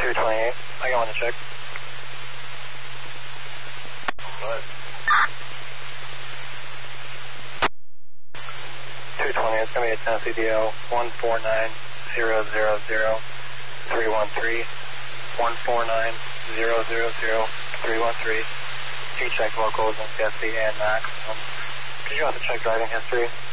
228. I got one to check. Go ahead. 220, it's going to be a Tennessee DL 149000313. 149000313. You check locals and Jesse and Max. Could you also check driving history?